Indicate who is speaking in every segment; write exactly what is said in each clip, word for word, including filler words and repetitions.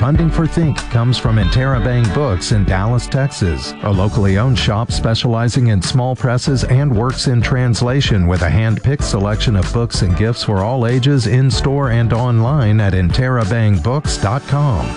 Speaker 1: Funding for Think comes from Interabang Books in Dallas, Texas, a locally owned shop specializing in small presses and works in translation with a hand-picked selection of books and gifts for all ages in-store and online at interabang books dot com.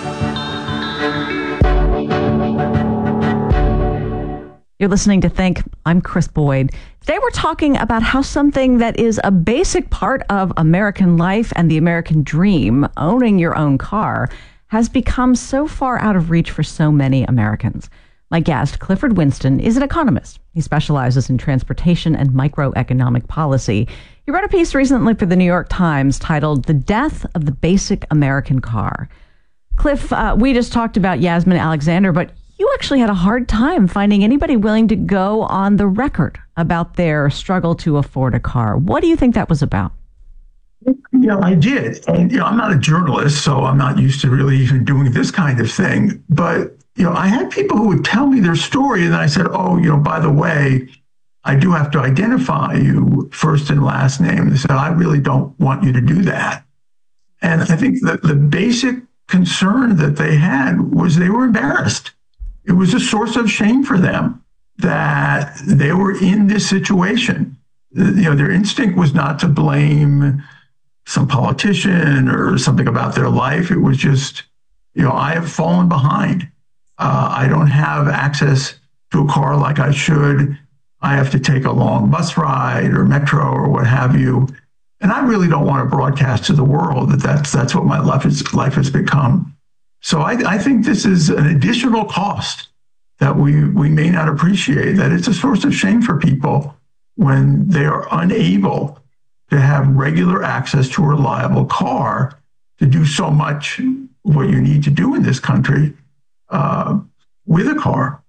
Speaker 2: You're listening to Think. I'm Chris Boyd. Today we're talking about how something that is a basic part of American life and the American dream, owning your own car, has become so far out of reach for so many Americans. My guest, Clifford Winston, is an economist. He specializes in transportation and microeconomic policy. He wrote a piece recently for the New York Times titled "The Death of the Basic American Car." Cliff, uh, we just talked about Yasmin Alexander, but you actually had a hard time finding anybody willing to go on the record about their struggle to afford a car. What do you think that was about?
Speaker 3: Yeah, I did. And, you know, I'm not a journalist, so I'm not used to really even doing this kind of thing. But, you know, I had people who would tell me their story, and then I said, oh, you know, by the way, I do have to identify you first and last name. They said, I really don't want you to do that. And I think that the basic concern that they had was they were embarrassed. It was a source of shame for them that they were in this situation. You know, their instinct was not to blame some politician or something about their life. It was just, you know, I have fallen behind. Uh, I don't have access to a car like I should. I have to take a long bus ride or metro or what have you. And I really don't want to broadcast to the world that that's, that's what my life, is, life has become. So I, I think this is an additional cost that we, we may not appreciate, that it's a source of shame for people when they are unable to have regular access to a reliable car to do so much what you need to do in this country uh, with a car.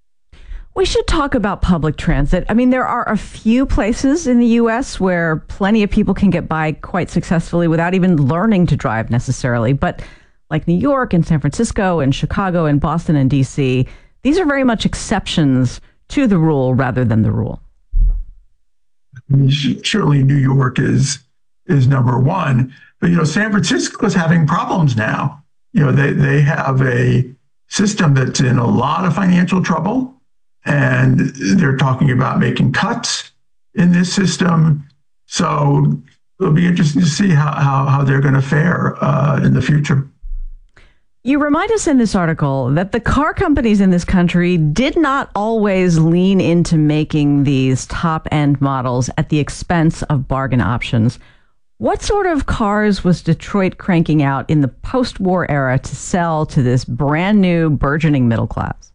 Speaker 2: We should talk about public transit. I mean, there are a few places in the U S where plenty of people can get by quite successfully without even learning to drive necessarily. But like New York and San Francisco and Chicago and Boston and D C, these are very much exceptions to the rule rather than the rule.
Speaker 3: Surely New York is is number one, but you know San Francisco is having problems now. You know they they have a system that's in a lot of financial trouble, and they're talking about making cuts in this system. So it'll be interesting to see how how, how they're going to fare uh, in the future.
Speaker 2: You remind us in this article that the car companies in this country did not always lean into making these top-end models at the expense of bargain options. What sort of cars was Detroit cranking out in the post-war era to sell to this brand new burgeoning middle class?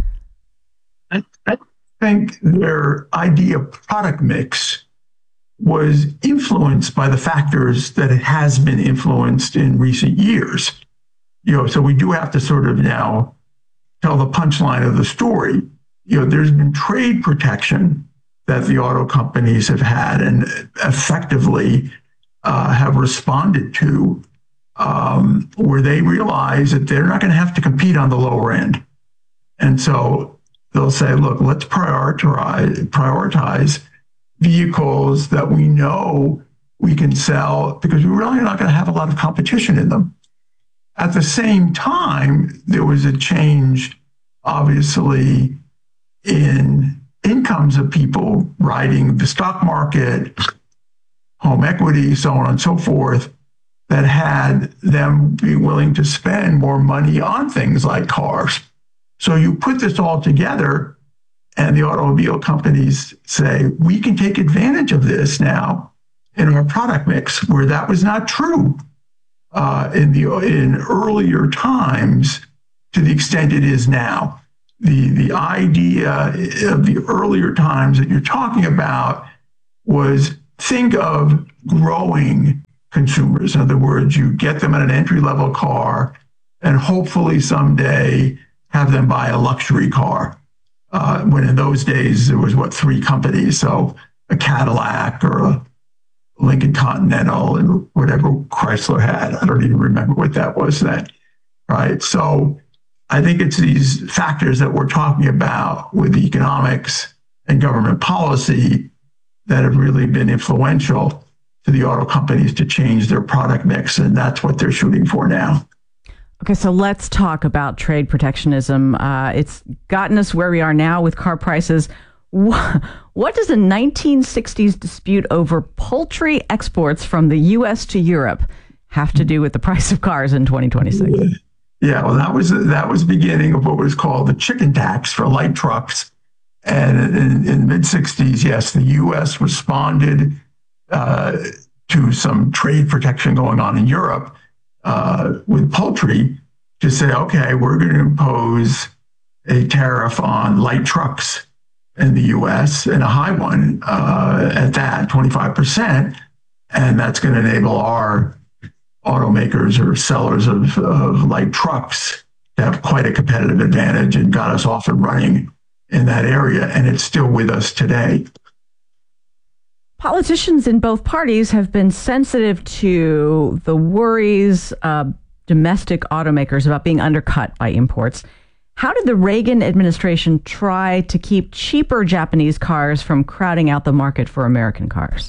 Speaker 3: I, I think their idea of product mix was influenced by the factors that it has been influenced in recent years. You know, so we do have to sort of now tell the punchline of the story. You know, there's been trade protection that the auto companies have had and effectively uh, have responded to, um, where they realize that they're not going to have to compete on the lower end. And so they'll say, look, let's prioritize, prioritize vehicles that we know we can sell because we're really not going to have a lot of competition in them. At the same time, there was a change, obviously, in incomes of people riding the stock market, home equity, so on and so forth, that had them be willing to spend more money on things like cars. So you put this all together, and the automobile companies say, we can take advantage of this now in our product mix, where that was not true. Uh, in the in earlier times, to the extent it is now. The the idea of the earlier times that you're talking about was think of growing consumers. In other words, you get them at an entry-level car and hopefully someday have them buy a luxury car. Uh, when in those days, there was, what, three companies, so a Cadillac or a Lincoln Continental and whatever Chrysler had. I don't even remember what that was then, right? So I think it's these factors that we're talking about with economics and government policy that have really been influential to the auto companies to change their product mix, and that's what they're shooting for now.
Speaker 2: Okay, so let's talk about trade protectionism. Uh, it's gotten us where we are now with car prices. What does a nineteen sixties dispute over poultry exports from the U S to Europe have to do with the price of cars in twenty twenty-six?
Speaker 3: Yeah, well, that was that was the beginning of what was called the chicken tax for light trucks. And in, in the mid sixties, yes, the U S responded uh, to some trade protection going on in Europe uh, with poultry to say, okay, we're going to impose a tariff on light trucks in the U S and a high one uh, at that, twenty-five percent. And that's going to enable our automakers or sellers of, of light trucks to have quite a competitive advantage, and got us off and running in that area. And it's still with us today.
Speaker 2: Politicians in both parties have been sensitive to the worries of domestic automakers about being undercut by imports. How did the Reagan administration try to keep cheaper Japanese cars from crowding out the market for American cars?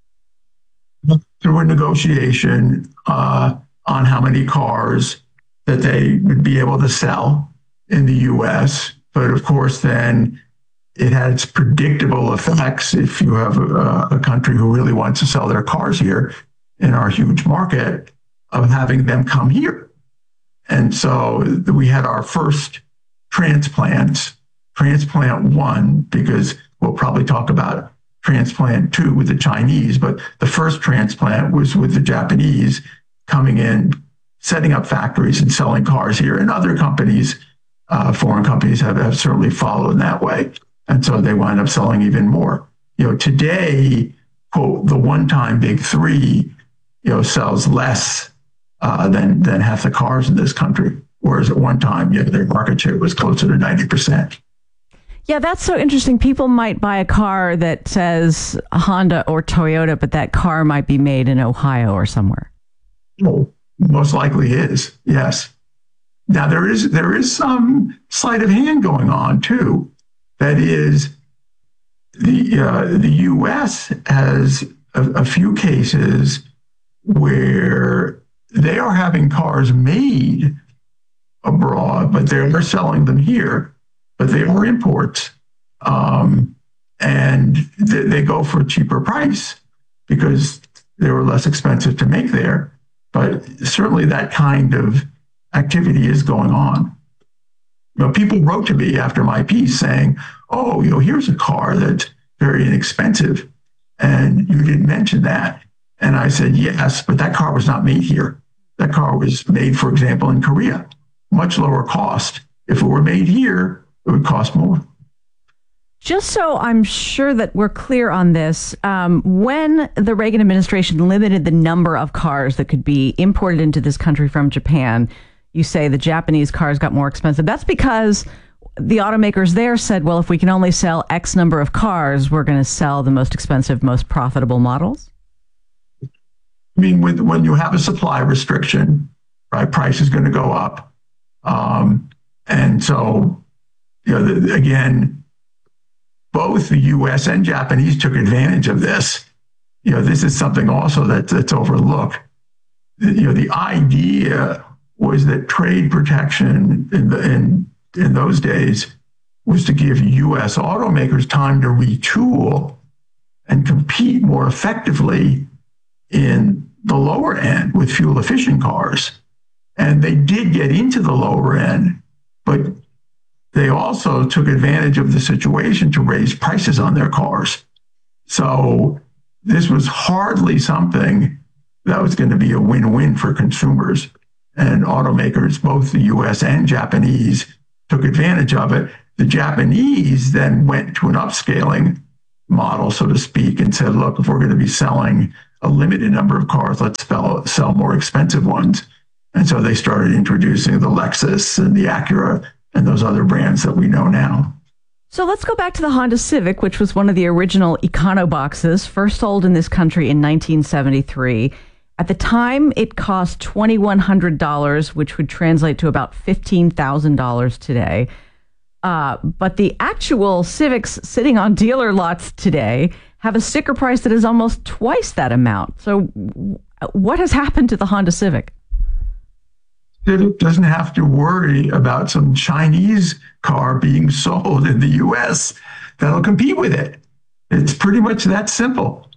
Speaker 3: Through a negotiation uh, on how many cars that they would be able to sell in the U S. But of course, then it had its predictable effects if you have a, a country who really wants to sell their cars here in our huge market, of having them come here. And so we had our first transplants, transplant one, because we'll probably talk about transplant two with the Chinese, but the first transplant was with the Japanese coming in, setting up factories and selling cars here. And other companies, uh, foreign companies have, have certainly followed in that way. And so they wind up selling even more. You know, today, quote, the one-time big three, you know, sells less uh, than, than half the cars in this country. Whereas at one time, you know, their market share was closer to ninety percent.
Speaker 2: Yeah, that's so interesting. People might buy a car that says Honda or Toyota, but that car might be made in Ohio or somewhere.
Speaker 3: Well, most likely is, yes. Now, there is there is some sleight of hand going on, too. That is, the, uh, the U S has a, a few cases where they are having cars made abroad, but they're selling them here. But they are imports, um, and th- they go for a cheaper price because they were less expensive to make there. But certainly that kind of activity is going on. You know, people wrote to me after my piece saying, oh, you know, here's a car that's very inexpensive, and you didn't mention that. And I said, yes, but that car was not made here. That car was made, for example, in Korea, much lower cost. If it were made here, it would cost more.
Speaker 2: Just so I'm sure that we're clear on this, um, when the Reagan administration limited the number of cars that could be imported into this country from Japan, you say the Japanese cars got more expensive. That's because the automakers there said, well, if we can only sell X number of cars, we're going to sell the most expensive, most profitable models?
Speaker 3: I mean, with, when you have a supply restriction, right, price is going to go up. Um, and so, you know, the, again, both the U S and Japanese took advantage of this. You know, this is something also that, that's overlooked. You know, the idea was that trade protection in, the, in, in those days was to give U S automakers time to retool and compete more effectively in the lower end with fuel efficient cars. And they did get into the lower end, but they also took advantage of the situation to raise prices on their cars. So this was hardly something that was going to be a win-win for consumers. And automakers, both the U S and Japanese, took advantage of it. The Japanese then went to an upscaling model, so to speak, and said, look, if we're going to be selling a limited number of cars, let's sell, sell more expensive ones. And so they started introducing the Lexus and the Acura and those other brands that we know now.
Speaker 2: So let's go back to the Honda Civic, which was one of the original Econoboxes, first sold in this country in nineteen seventy-three. At the time, it cost two thousand one hundred dollars, which would translate to about fifteen thousand dollars today. Uh, but the actual Civics sitting on dealer lots today have a sticker price that is almost twice that amount. So what has happened to the Honda Civic?
Speaker 3: that it doesn't have to worry about some Chinese car being sold in the U S that'll compete with it. It's pretty much that simple.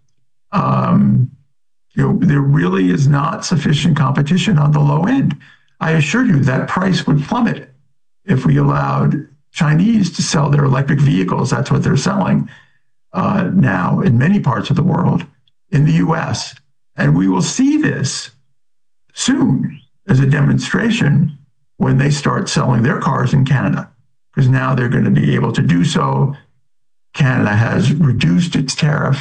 Speaker 3: Um, you know, there really is not sufficient competition on the low end. I assure you that price would plummet if we allowed Chinese to sell their electric vehicles. That's what they're selling uh, now in many parts of the world, in the U S. And we will see this soon as a demonstration when they start selling their cars in Canada, because now they're going to be able to do so. Canada has reduced its tariff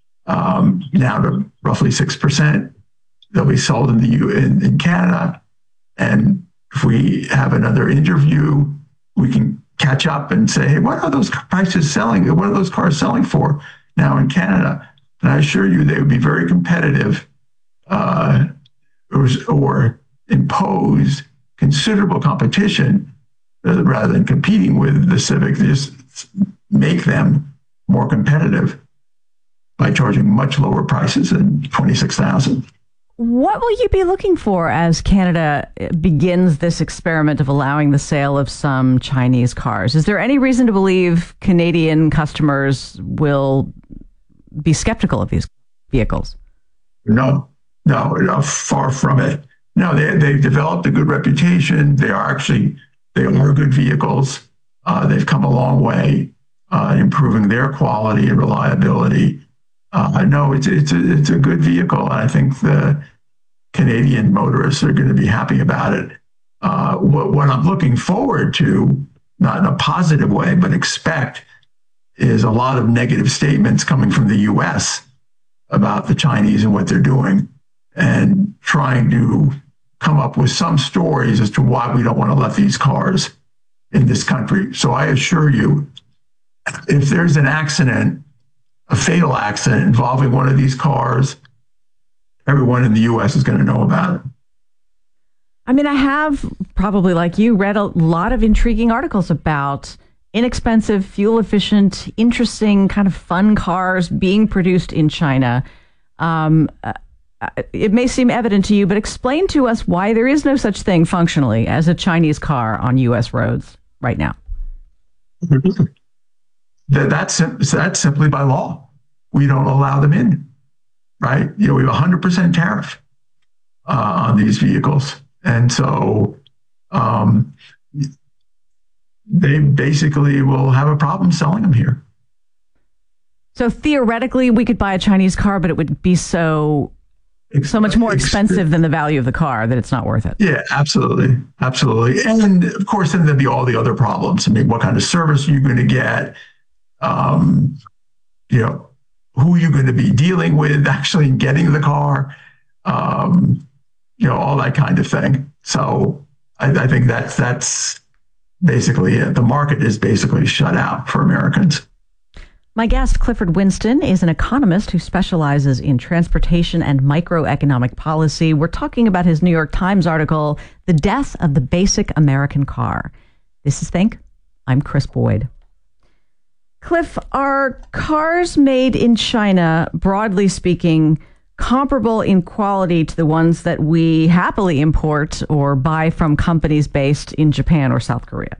Speaker 3: um, now to roughly six percent. They'll be sold in the U in, in Canada. And if we have another interview, we can catch up and say, hey, what are those prices selling? What are those cars selling for now in Canada? And I assure you they would be very competitive uh, or, or impose considerable competition uh, rather than competing with the Civic. Just make them more competitive by charging much lower prices than twenty-six thousand dollars.
Speaker 2: What will you be looking for as Canada begins this experiment of allowing the sale of some Chinese cars? Is there any reason to believe Canadian customers will be skeptical of these vehicles?
Speaker 3: No, no, no, far from it. No, they, they've developed a good reputation. They are actually, they are good vehicles. Uh, they've come a long way uh, improving their quality and reliability. Uh, no, it's it's a, it's a good vehicle. And I think the Canadian motorists are going to be happy about it. Uh, what, what I'm looking forward to, not in a positive way, but expect, is a lot of negative statements coming from the U S about the Chinese and what they're doing, and trying to come up with some stories as to why we don't want to let these cars in this country. So I assure you, if there's an accident, a fatal accident involving one of these cars, everyone in the U S is going to know about it.
Speaker 2: I mean, I have, probably like you, read a lot of intriguing articles about inexpensive, fuel-efficient, interesting, kind of fun cars being produced in China. Um, uh, it may seem evident to you, but explain to us why there is no such thing functionally as a Chinese car on U S roads right now.
Speaker 3: That, that's, that's simply by law. We don't allow them in, right? You know, we have a one hundred percent tariff uh, on these vehicles. And so um, they basically will have a problem selling them here.
Speaker 2: So theoretically, we could buy a Chinese car, but it would be so so much more expensive than the value of the car that it's not worth it.
Speaker 3: Yeah, absolutely. Absolutely. And of course, then there'd be all the other problems. I mean, what kind of service are you going to get? Um, you know, who are you going to be dealing with actually getting the car? Um, you know, all that kind of thing. So I, I think that's, that's basically it. The market is basically shut out for Americans.
Speaker 2: My guest, Clifford Winston, is an economist who specializes in transportation and microeconomic policy. We're talking about his New York Times article, The Death of the Basic American Car. This is Think. I'm Chris Boyd. Cliff, are cars made in China, broadly speaking, comparable in quality to the ones that we happily import or buy from companies based in Japan or South Korea?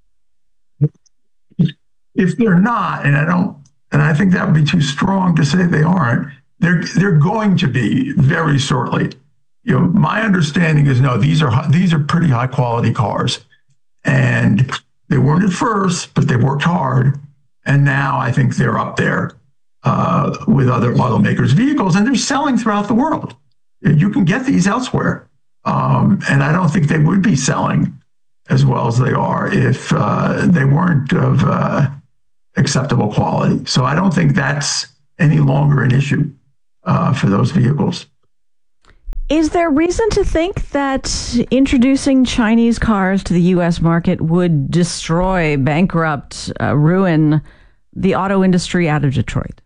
Speaker 3: If they're not, and I don't, and I think that would be too strong to say they aren't, they're they're going to be very shortly. You know, my understanding is no, these are these are pretty high quality cars, and they weren't at first, but they worked hard, and now I think they're up there uh, with other automakers' vehicles, and they're selling throughout the world. You can get these elsewhere, um, and I don't think they would be selling as well as they are if uh, they weren't of uh, acceptable quality. So I don't think that's any longer an issue uh, for those vehicles.
Speaker 2: Is there reason to think that introducing Chinese cars to the U S market would destroy, bankrupt, uh, ruin the auto industry out of Detroit?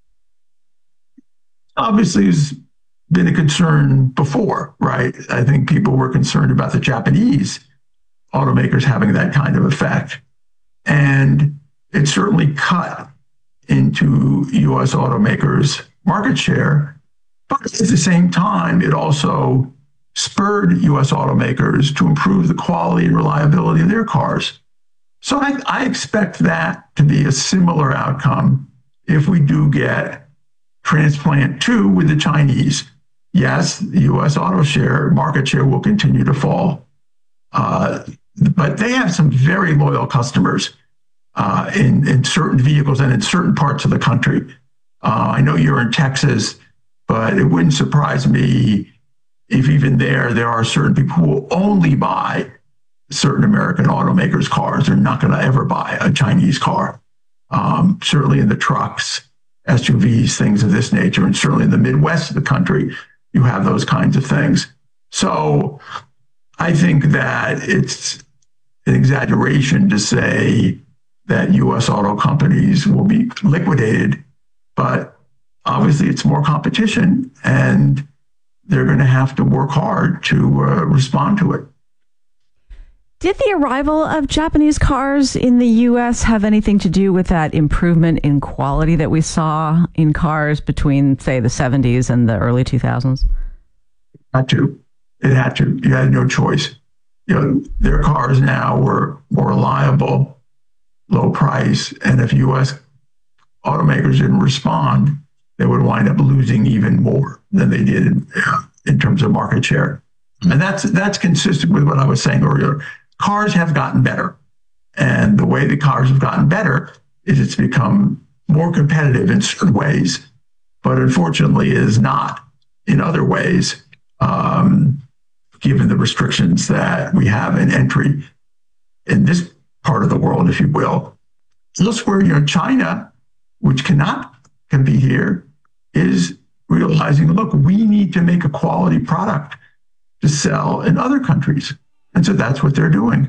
Speaker 3: Obviously, it's been a concern before, right? I think people were concerned about the Japanese automakers having that kind of effect. And it certainly cut into U S automakers' market share. But at the same time, it also spurred U S automakers to improve the quality and reliability of their cars. So I, I expect that to be a similar outcome if we do get transplant two with the Chinese. Yes, the U S auto share, market share will continue to fall. Uh, but they have some very loyal customers uh, in, in certain vehicles and in certain parts of the country. Uh, I know you're in Texas, but it wouldn't surprise me if even there, there are certain people who will only buy certain American automakers' cars. They're not going to ever buy a Chinese car. Um, certainly in the trucks, S U Vs, things of this nature, and certainly in the Midwest of the country, you have those kinds of things. So I think that it's an exaggeration to say that U S auto companies will be liquidated, but obviously it's more competition and they're going to have to work hard to uh, respond to it.
Speaker 2: Did the arrival of Japanese cars in the U S have anything to do with that improvement in quality that we saw in cars between, say, the seventies and the early two thousands?
Speaker 3: It had to. It had to. You had no choice. You know, their cars now were more reliable, low price, and if U S automakers didn't respond, they would wind up losing even more than they did in, uh, in terms of market share. And that's that's consistent with what I was saying earlier. Cars have gotten better. And the way the cars have gotten better is it's become more competitive in certain ways, but unfortunately it is not in other ways, um, given the restrictions that we have in entry in this part of the world, if you will. Elsewhere, you know, China, which cannot compete here, is realizing, look, we need to make a quality product to sell in other countries. And so that's what they're doing.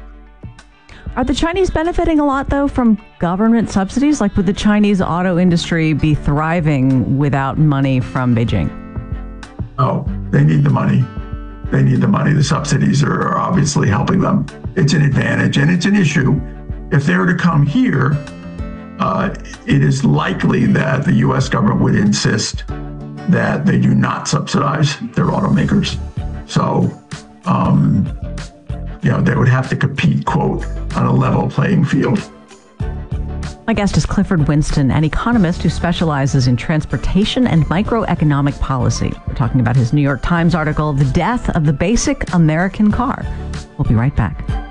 Speaker 2: Are the Chinese benefiting a lot, though, from government subsidies? Like, would the Chinese auto industry be thriving without money from Beijing?
Speaker 3: Oh, they need the money. They need the money. The subsidies are, are obviously helping them. It's an advantage and it's an issue. If they were to come here, uh, it is likely that the U S government would insist that they do not subsidize their automakers. So, um, you know, they would have to compete, quote, on a level playing field.
Speaker 2: My guest is Clifford Winston, an economist who specializes in transportation and microeconomic policy. We're talking about his New York Times article, The Death of the Basic American Car. We'll be right back.